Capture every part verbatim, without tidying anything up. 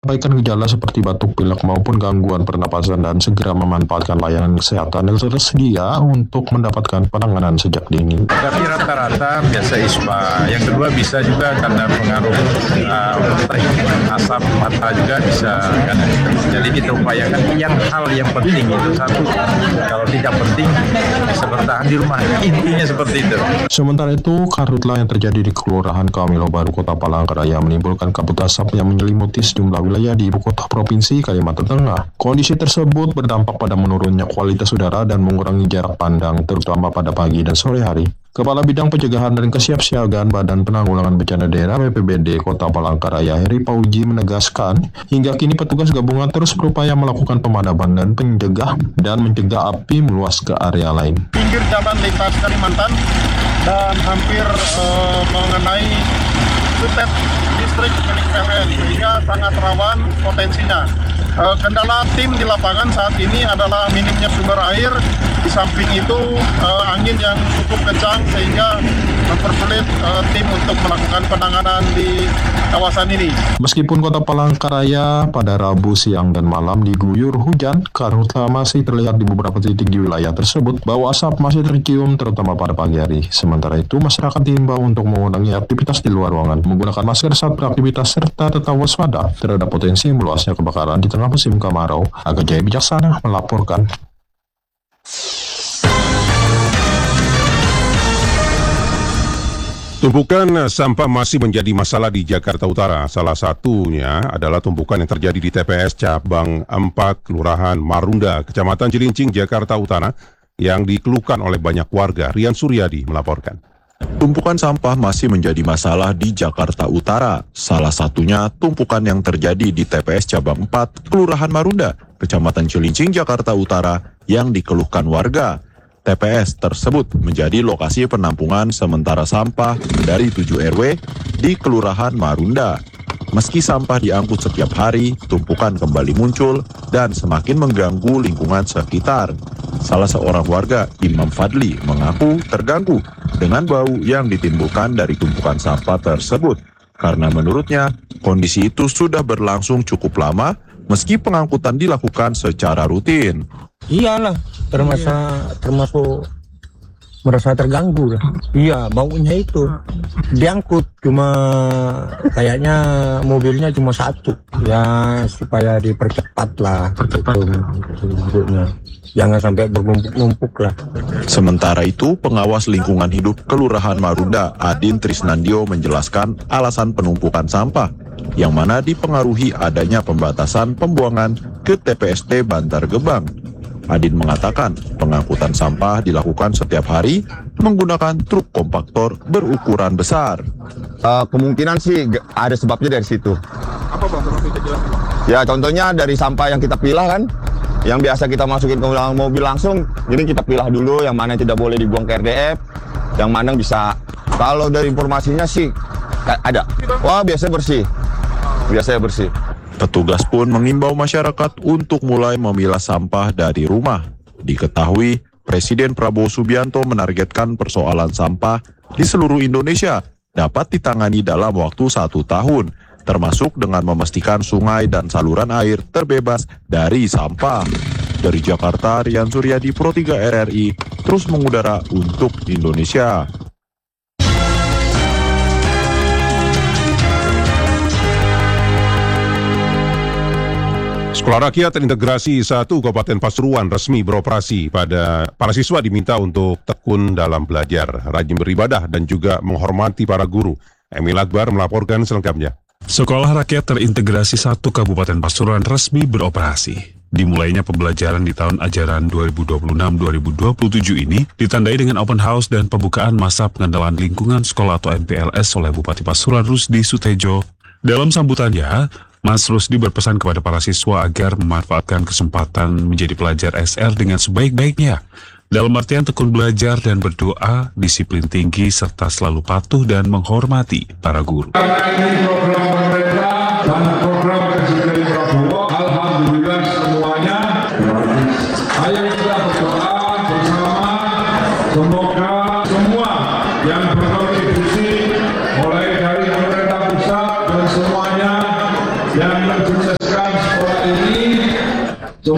Sampaikan gejala seperti batuk pilek maupun gangguan pernapasan dan segera memanfaatkan layanan kesehatan yang tersedia untuk mendapatkan penanganan sejak dini. Tapi rata-rata biasa ispa. Yang kedua bisa juga karena pengaruh uh, asap mata juga bisa kan. Jadi kita upayakan yang hal yang penting itu satu. Kalau tidak penting bisa bertahan di rumah. Intinya seperti itu. Sementara itu, karhutlah yang terjadi di Kelurahan Kamilo Baru, Kota Palangkaraya menimbulkan kabut asap yang menyelimuti sejumlah wilayah di ibu kota provinsi Kalimantan Tengah. Kondisi tersebut berdampak pada menurunnya kualitas udara dan mengurangi jarak pandang, terutama pada pagi dan sore hari. Kepala Bidang Pencegahan dan Kesiapsiagaan Badan Penanggulangan Bencana Daerah B P B D Kota Palangkaraya, Heri Pauji, menegaskan, hingga kini petugas gabungan terus berupaya melakukan pemadaman dan pencegah dan mencegah api meluas ke area lain. Pinggir jalan lintas Kalimantan dan hampir uh, mengenai Sutet distrik milik P L N, sehingga sangat rawan potensinya. Uh, kendala tim di lapangan saat ini adalah minimnya sumber air, di samping itu uh, angin yang cukup kencang sehingga mempersulit uh, tim untuk melakukan penanganan di kawasan ini. Meskipun Kota Palangkaraya pada Rabu siang dan malam diguyur hujan, karhutlah masih terlihat di beberapa titik di wilayah tersebut. Bau asap masih tercium terutama pada pagi hari. Sementara itu, masyarakat diimbau untuk mengurangi aktivitas di luar ruangan, menggunakan masker saat beraktivitas serta tetap waspada terhadap potensi meluasnya kebakaran di tengah musim kemarau. Aga Jaya Bijaksana melaporkan. Tumpukan sampah masih menjadi masalah di Jakarta Utara. Salah satunya adalah tumpukan yang terjadi di T P S Cabang empat, Kelurahan Marunda, Kecamatan Cilincing, Jakarta Utara, yang dikeluhkan oleh banyak warga. Rian Suryadi melaporkan. Tumpukan sampah masih menjadi masalah di Jakarta Utara. Salah satunya tumpukan yang terjadi di T P S Cabang empat, Kelurahan Marunda, Kecamatan Cilincing, Jakarta Utara, yang dikeluhkan warga. T P S tersebut menjadi lokasi penampungan sementara sampah dari tujuh R W di Kelurahan Marunda. Meski sampah diangkut setiap hari, tumpukan kembali muncul dan semakin mengganggu lingkungan sekitar. Salah seorang warga, Imam Fadli, mengaku terganggu dengan bau yang ditimbulkan dari tumpukan sampah tersebut. Karena menurutnya, kondisi itu sudah berlangsung cukup lama meski pengangkutan dilakukan secara rutin. Iyalah, termasuk termasuk merasa terganggu. Iya, baunya itu diangkut, cuma kayaknya mobilnya cuma satu. Ya supaya dipercepat lah itu, jangan sampai bernumpuk-numpuk lah. Sementara itu, pengawas lingkungan hidup Kelurahan Marunda, Adin Trisnandio, menjelaskan alasan penumpukan sampah, yang mana dipengaruhi adanya pembatasan pembuangan ke T P S T Bantar Gebang. Adin mengatakan pengangkutan sampah dilakukan setiap hari menggunakan truk kompaktor berukuran besar. Uh, kemungkinan sih ada sebabnya dari situ. Apa Bang? Ya contohnya dari sampah yang kita pilah kan, yang biasa kita masukin ke dalam mobil langsung, jadi kita pilah dulu yang mana tidak boleh dibuang ke R D F, yang mana bisa. Kalau dari informasinya sih ada. Wah biasanya bersih, biasanya bersih. Petugas pun mengimbau masyarakat untuk mulai memilah sampah dari rumah. Diketahui, Presiden Prabowo Subianto menargetkan persoalan sampah di seluruh Indonesia dapat ditangani dalam waktu satu tahun, termasuk dengan memastikan sungai dan saluran air terbebas dari sampah. Dari Jakarta, Rian Suryadi, Pro tiga R R I, terus mengudara untuk Indonesia. Sekolah Rakyat Terintegrasi satu Kabupaten Pasuruan resmi beroperasi. Pada para siswa diminta untuk tekun dalam belajar, rajin beribadah, dan juga menghormati para guru. Emil Akbar melaporkan selengkapnya. Sekolah Rakyat Terintegrasi satu Kabupaten Pasuruan resmi beroperasi. Dimulainya pembelajaran di tahun ajaran dua ribu dua puluh enam dua ribu dua puluh tujuh ini ditandai dengan open house dan pembukaan masa pengenalan lingkungan sekolah atau M P L S oleh Bupati Pasuruan Rusdi Sutejo. Dalam sambutannya, Mas Rusdi berpesan kepada para siswa agar memanfaatkan kesempatan menjadi pelajar S R dengan sebaik-baiknya. Dalam artian tekun belajar dan berdoa, disiplin tinggi, serta selalu patuh dan menghormati para guru. Ini program pemerintah dan program Presiden Prabowo, alhamdulillah semuanya. Ayo kita berdoa bersama, semoga semua yang berkontribusi mulai dari pemerintah pusat dan semuanya yang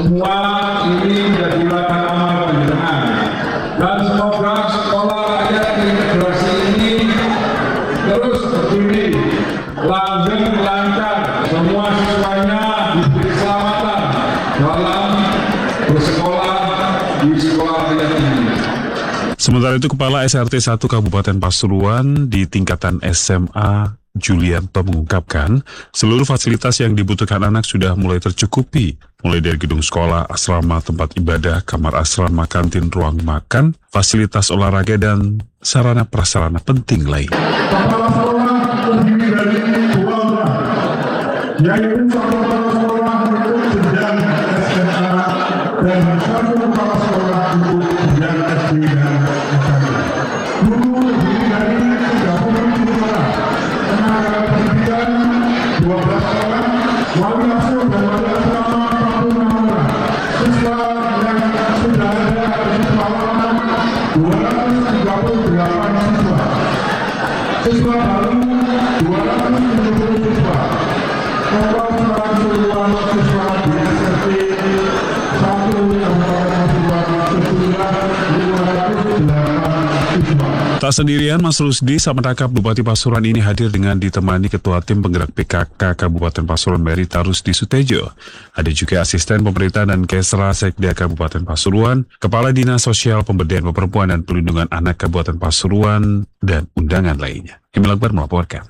semua ini menjadi ladang amal panjenengan. Dan semoga sekolah rakyat integrasi ini terus berdiri langgeng lancar, semua siswanya diberi keselamatan dalam bersekolah di sekolah rakyat ini. Sementara itu, Kepala S R T satu Kabupaten Pasuruan di tingkatan S M A Julianto mengungkapkan seluruh fasilitas yang dibutuhkan anak sudah mulai tercukupi, mulai dari gedung sekolah, asrama, tempat ibadah, kamar asrama, kantin, ruang makan, fasilitas olahraga, dan sarana prasarana penting lain. Kepala sekolah terdiri dari dua orang, yaitu satu kepala sekolah untuk jenjang S M A dan satu kepala sekolah untuk jenjang S D dan S M A. Guru terdiri dari tiga puluh tujuh orang, tenaga pendidikan dua belas orang, wali asuh dan wali asrama empat puluh enam orang, siswa yang sudah ada di sekolah dua ratus tiga puluh delapan siswa, siswa baru dua ratus tujuh puluh siswa, total sekarang keseluruhan siswa di S R T satu Kabupaten Pasuruan sejumlah lima ratus delapan siswa. Tak sendirian, Mas Rusdi sang merangkap Bupati Pasuruan ini hadir dengan ditemani Ketua Tim Penggerak P K K Kabupaten Pasuruan Merita Rusdi Sutejo. Ada juga asisten pemerintah dan Kesra Sekda Kabupaten Pasuruan, Kepala Dinas Sosial Pemberdayaan Perempuan dan Perlindungan Anak Kabupaten Pasuruan, dan undangan lainnya. Emil Akbar melaporkan.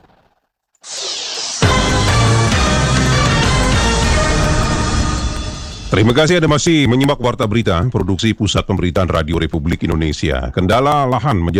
Terima kasih Anda masih menyimak Warta Berita, produksi Pusat Pemberitaan Radio Republik Indonesia. Kendala lahan menjadi